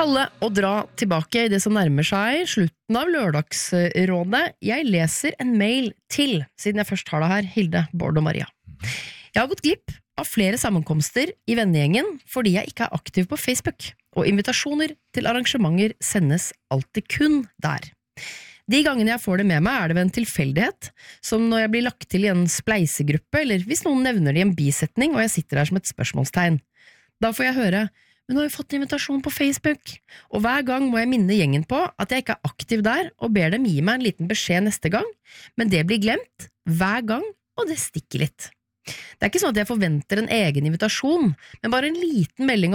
Kalle og dra tilbake I det som nærmer seg slutten av lørdagsrådet. Jeg leser en mail til, siden jeg først har det her, Hilde, Bård og Maria. Jeg har gått glipp av flere sammenkomster I vennegjengen fordi jeg ikke aktiv på Facebook, og invitasjoner til arrangementer sendes alltid kun der. De gangene jeg får det med meg det ved en tilfeldighet, som når jeg blir lagt til I en spleisegruppe, eller hvis noen nevner det I en bisetning, og jeg sitter der som et spørsmålstegn. Da får jeg høre men nå har jeg fått invitasjon på Facebook, og hver gang må jeg minne gjengen på at jeg ikke aktiv der, og ber dem gi meg en liten beskjed neste gang, men det blir glemt hver gang, og det stikker litt. Det ikke sånn at jeg forventer en egen invitasjon, men bare en liten melding